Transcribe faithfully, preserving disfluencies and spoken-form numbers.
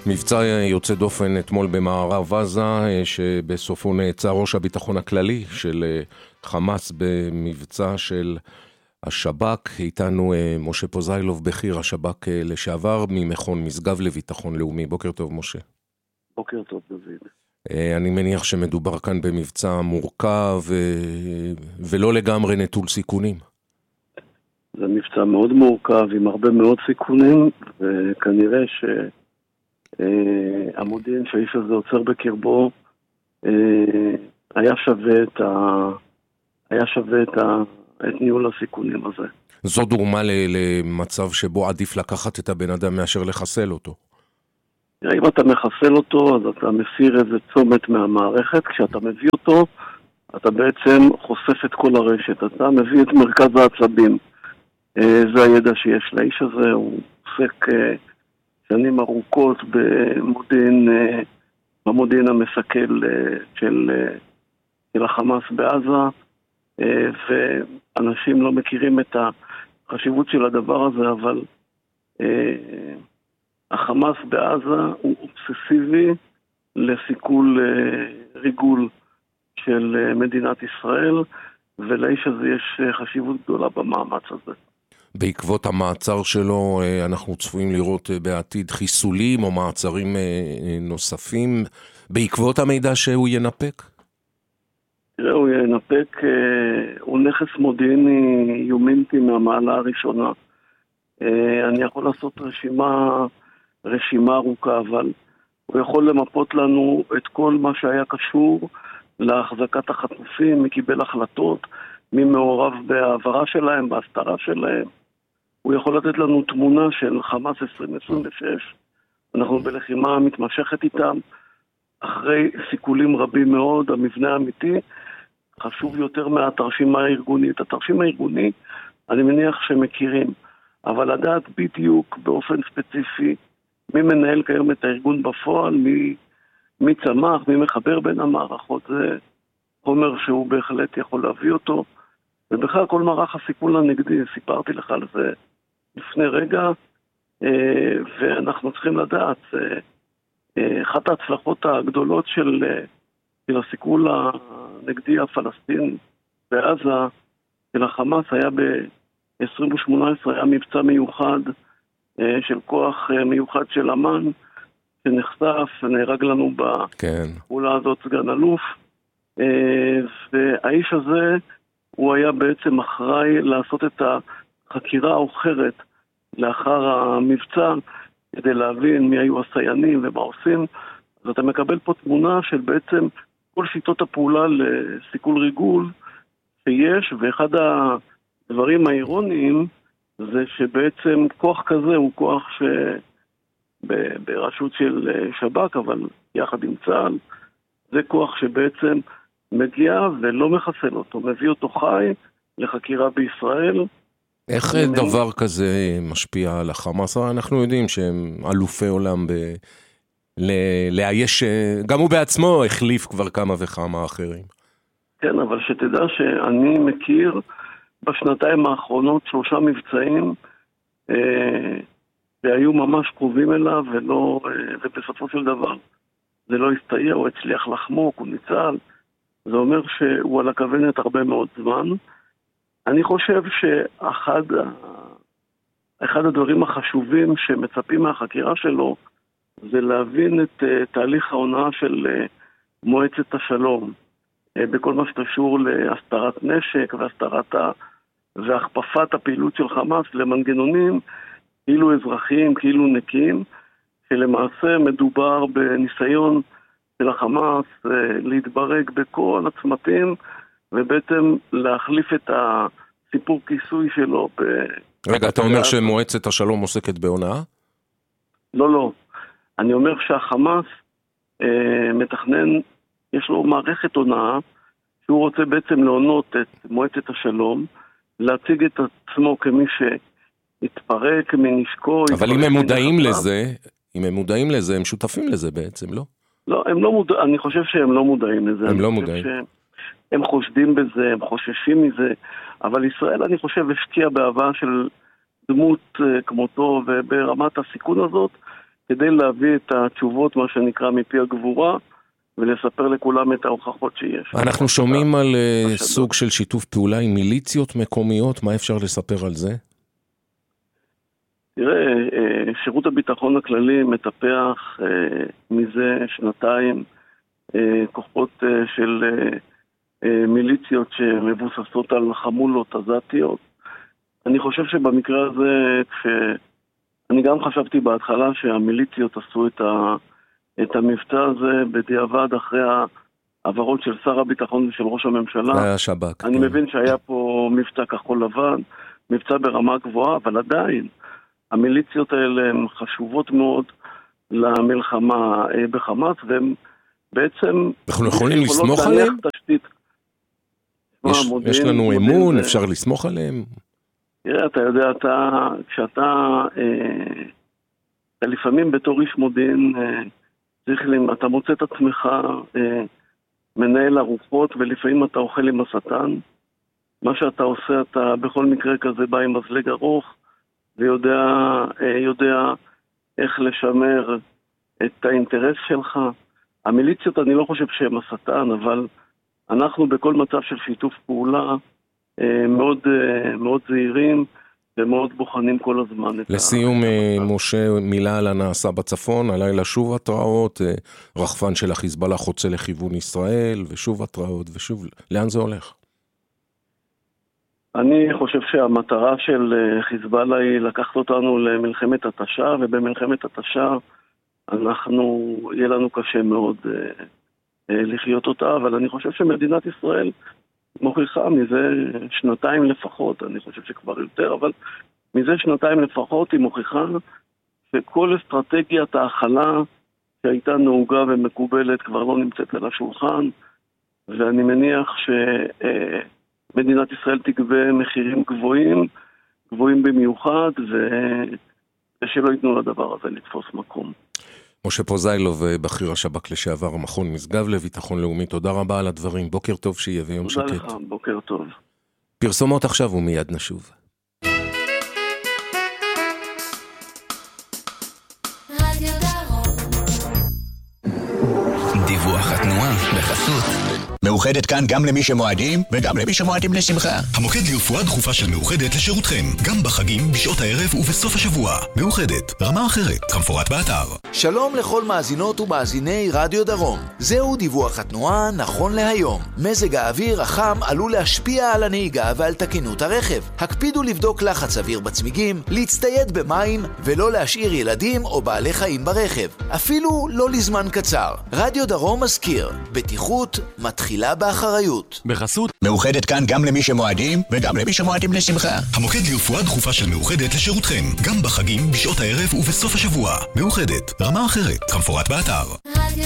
מבצע יוצא דופן אתמול במערב עזה, שבסופו נעצר ראש הביטחון הכללי של חמאס במבצע של השב"כ. איתנו משה פוזיילוב, בכיר השב"כ לשעבר, ממכון משגב לביטחון לאומי. בוקר טוב, משה. בוקר טוב, דוד. אני מניח שמדובר כאן במבצע מורכב ולא לגמרי נטול סיכונים. זה מבצע מאוד מורכב עם הרבה מאוד סיכונים, וכנראה שהמודיעין שהאיש הזה עוצר בקרבו היה שווה את ה... היה שווה את, ה... את ניהול הסיכונים הזה. זו דוגמה למצב שבו עדיף לקחת את הבן אדם מאשר לחסל אותו. אם אתה מחסל אותו, אז אתה מסיר איזה צומת מהמערכת. כשאתה מביא אותו, אתה בעצם חושף את כל הרשת. אתה מביא את מרכז העצבים. זה הידע שיש לאיש הזה. הוא עוסק שנים ארוכות במודיעין, במודיעין המסכל של, של החמאס בעזה, ואנשים לא מכירים את החשיבות של הדבר הזה, אבל החמאס בעזה הוא אובססיבי לסיכול ריגול של מדינת ישראל, ולאיש הזה יש חשיבות גדולה במאמץ הזה. בעקבות המעצר שלו אנחנו צפויים לראות בעתיד חיסולים או מעצרים נוספים, בעקבות המידע שהוא ינפק? תראה, הוא ינפק, הוא נכס מודיעיני יומינטי מהמעלה הראשונה. אני יכול לעשות רשימה, רשימה ארוכה, אבל הוא יכול למפות לנו את כל מה שהיה קשור להחזקת החטופים, מי קיבל החלטות, מי מעורב בהעברה שלהם, בהסתרה שלהם. הוא יכול לתת לנו תמונה של חמאס עשרים עשרים ושש. אנחנו בלחימה מתמשכת איתם, אחרי סיכולים רבים מאוד. המבנה האמיתי חשוב יותר מהתרשימה הארגונית. התרשים הארגוני, אני מניח שמכירים, אבל לדעת בדיוק באופן ספציפי מי מנהל כיום את הארגון בפועל, מי, מי צמח, מי מחבר בין המערכות, זה חומר שהוא בהחלט יכול להביא אותו. ובכלל כל מערך הסיכול הנגדי, סיפרתי לך על זה לפני רגע, ואנחנו צריכים לדעת, אחת ההצלחות הגדולות של, של הסיכול הנגדי הפלסטיני בעזה, של החמאס, היה ב-עשרים ושמונה עשרה, היה מבצע מיוחד של כוח מיוחד של אמן, שנחשף ונהרג לנו בפעולה הזאת סגן אלוף, והאיש הזה הוא היה בעצם אחראי לעשות את החקירה האוחרת לאחר המבצע, כדי להבין מי היו הסיינים ומה עושים. אז אתה מקבל פה תמונה של בעצם כל שיטות הפעולה לסיכול ריגול שיש, ואחד הדברים האירוניים זה שבעצם כוח כזה הוא כוח שברשות של שב"כ, אבל יחד עם צה"ל, זה כוח שבעצם מגיע ולא מחסל אותו, מביא אותו חי לחקירה בישראל. איך דבר כזה משפיע על החמאס? אנחנו יודעים שהם אלופי עולם ב... לאייש, גם הוא בעצמו החליף כבר כמה וכמה אחרים. כן, אבל שתדע שאני מכיר בשנתיים האחרונות שלושה מבצעים אה, שהיו ממש קרובים אליו, ולא, אה, ובסופו של דבר זה לא הסתייע, הוא הצליח לחמוק, הוא ניצל. זה אומר שהוא על הכוונת הרבה מאוד זמן. אני חושב שאחד אחד הדברים החשובים שמצפים מהחקירה שלו, זה להבין את uh, תהליך ההונאה של uh, מועצת השלום, uh, בכל מה שקשור להסתרת נשק והסתרת ה... והכפפת הפעילות של חמאס למנגנונים כאילו אזרחיים, כאילו נקיים, שלמעשה מדובר בניסיון של החמאס uh, להתברג בכל הצמתים, ובעצם להחליף את הסיפור כיסוי שלו. ב... רגע, אתה אומר שמועצת השלום עוסקת בהונאה? לא, לא. אני אומר שהחמאס אה, מתכנן, יש לו מערכת הונאה, שהוא רוצה בעצם להונות את מועצת השלום, להציג את עצמו כמי שהתפרק מנשקו. אבל אם הם מודעים לזה, אם הם מודעים לזה, הם שותפים לזה בעצם, לא? לא, הם לא מודע, אני חושב שהם לא מודעים לזה. הם לא מודעים. הם חושדים בזה, הם חוששים מזה, אבל ישראל, אני חושב, השקיע בעבר של דמות כמותו, וברמת הסיכון הזאת, כדי להביא את התשובות, מה שנקרא, מפי הגבורה, ולספר לכולם את ההוכחות שיש. אנחנו שומעים על סוג של שיתוף פעולה עם מיליציות מקומיות, מה אפשר לספר על זה? תראה, שירות הביטחון הכללי מטפח מזה שנתיים כוחות של מיליציות שמבוססות על חמולות עזתיות. אני חושב שבמקרה הזה, אני גם חשבתי בהתחלה שהמיליציות עשו את ה... את המבצע הזה בדיעבד אחרי העברות של שר הביטחון ושל ראש הממשלה. השב"כ. אני מבין שהיה פה מבצע כחול לבן, מבצע ברמה גבוהה, אבל עדיין המיליציות האלה הן חשובות מאוד למלחמה בחמאס, והן בעצם... אנחנו יכולים לסמוך עליהם? יש, יש לנו אמון, אפשר לסמוך עליהם? תראה, אתה יודע, אתה, כשאתה אה, אתה לפעמים בתור איש מודיעין, אה, צריך, אתה מוצא את עצמך אה, מנהל ארוחות, ולפעמים אתה אוכל עם השטן. מה שאתה עושה, אתה בכל מקרה כזה בא עם מזלג ארוך, ויודע אה, יודע איך לשמר את האינטרס שלך. המיליציות, אני לא חושב שהם השטן, אבל אנחנו בכל מצב של שיתוף פעולה אה, מאוד, אה, מאוד זהירים, ומאוד בוחנים כל הזמן. לסיום, משה, מילה על הנעשה בצפון, הלילה שוב התראות, רחפן של החיזבאללה חוצה לכיוון ישראל, ושוב התראות, ושוב, לאן זה הולך? אני חושב שהמטרה של חיזבאללה היא לקחת אותנו למלחמת התשה, ובמלחמת התשה אנחנו, יהיה לנו קשה מאוד לחיות אותה, אבל אני חושב שמדינת ישראל מוכיחה מזה שנתיים לפחות, אני חושב שכבר יותר, אבל מזה שנתיים לפחות היא מוכיחה שכל אסטרטגיית ההכלה שהייתה נהוגה ומקובלת כבר לא נמצאת על השולחן, ואני מניח שמדינת ישראל תגבה מחירים גבוהים, גבוהים במיוחד, ושלא ייתנו לדבר הזה לתפוס מקום. משה פוזיילוב, בכיר השב"כ לשעבר, מכון משגב לביטחון לאומי, תודה רבה על הדברים, בוקר טוב שיהיה ויום שקט. תודה לך, בוקר טוב. פרסומות עכשיו ומיד נשוב. דיווח התנועה בחסות מאוחדת כאן גם למי שמועדים וגם למי שמועדים לשמחה. המוקד לרפואה דחופה של מאוחדת לשירותכם, גם בחגים, בשעות הערב ובסוף השבוע. מאוחדת, רמה אחרת, כמפורט באתר. שלום לכל מאזינות ומאזיני רדיו דרום. זהו דיווח התנועה נכון להיום. מזג האוויר החם עלול להשפיע על הנהיגה ועל תקינות הרכב. הקפידו לבדוק לחץ אוויר בצמיגים, להצטייד במים ולא להשאיר ילדים או בעלי חיים ברכב. אפילו לא לזמן קצר. רדיו דרום מזכיר, בטיחות מתחילה באחריות. בחסות מאוחדת כאן גם למי שמועדים וגם למי שמועדים לשמחה. המוקד לרפואה דחופה של מאוחדת לשירותכם, גם בחגים, בשעות הערב ובסוף השבוע. מאוחדת, רמה אחרת, כמפורט באתר.